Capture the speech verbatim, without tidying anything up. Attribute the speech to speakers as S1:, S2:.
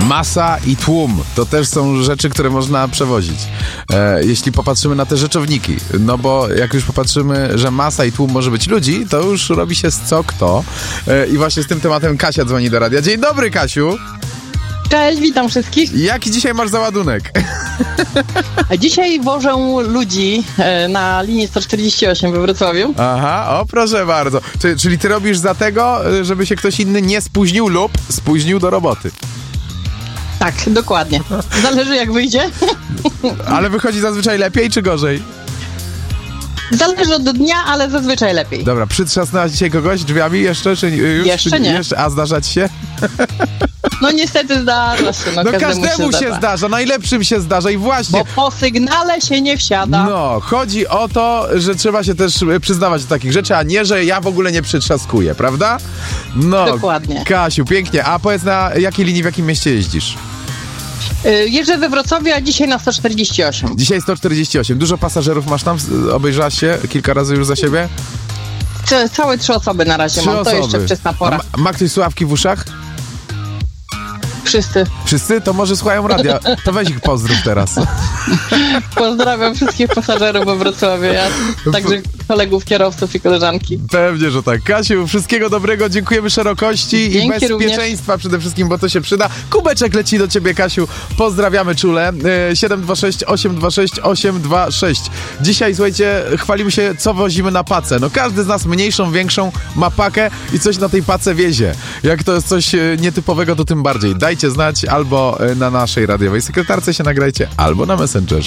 S1: Masa i tłum to też są rzeczy, które można przewozić. E, jeśli popatrzymy na te rzeczowniki, no bo jak już popatrzymy, że masa i tłum może być ludzi, to już robi się z co kto. E, I właśnie z tym tematem Kasia dzwoni do radia. Dzień dobry, Kasiu.
S2: Cześć, witam wszystkich.
S1: Jaki dzisiaj masz załadunek?
S2: Dzisiaj wożę ludzi na linii sto czterdzieści osiem we Wrocławiu.
S1: Aha, o proszę bardzo. Czyli, czyli ty robisz za tego, żeby się ktoś inny nie spóźnił lub spóźnił do roboty.
S2: Tak, dokładnie. Zależy jak wyjdzie.
S1: Ale wychodzi zazwyczaj lepiej czy gorzej?
S2: Zależy od dnia, ale zazwyczaj lepiej.
S1: Dobra, przytrzasnęłaś dzisiaj kogoś drzwiami jeszcze? Czy już?
S2: Jeszcze nie.
S1: Jeszcze, a zdarzać się?
S2: No niestety zdarza się. No,
S1: no
S2: każdemu,
S1: każdemu się,
S2: się,
S1: się
S2: zdarza.
S1: zdarza, najlepszym się zdarza i właśnie...
S2: Bo po sygnale się nie wsiada.
S1: No, chodzi o to, że trzeba się też przyznawać do takich rzeczy, a nie, że ja w ogóle nie przytrzaskuję, prawda? No,
S2: dokładnie.
S1: Kasiu, pięknie. A powiedz, na jakiej linii, w jakim mieście jeździsz?
S2: Jeżdżę we Wrocławiu, a dzisiaj na sto czterdzieści osiem.
S1: Dzisiaj sto czterdzieści osiem. Dużo pasażerów masz tam? Obejrzałaś się kilka razy już za siebie?
S2: C- całe trzy osoby na razie
S1: Trzy
S2: mam,
S1: osoby.
S2: To jeszcze wczesna pora.
S1: Ma, ma ktoś słuchawki w uszach?
S2: Wszyscy.
S1: Wszyscy? To może słuchają radia. To weź ich pozdrów teraz.
S2: Pozdrawiam wszystkich pasażerów we Wrocławiu, ja, także kolegów, kierowców i koleżanki.
S1: Pewnie, że tak. Kasiu, wszystkiego dobrego, dziękujemy szerokości
S2: Dzięki
S1: i bezpieczeństwa również. Przede wszystkim, bo to się przyda. Kubeczek leci do ciebie, Kasiu. Pozdrawiamy czule. siedem dwa sześć osiem dwa sześć osiem dwa sześć. Dzisiaj, słuchajcie, chwalimy się, co wozimy na pacę. No każdy z nas mniejszą, większą ma pakę i coś na tej pace wiezie. Jak to jest coś nietypowego, to tym bardziej. Dajcie znać albo na naszej radiowej sekretarce się nagrajcie, albo na Messengerze.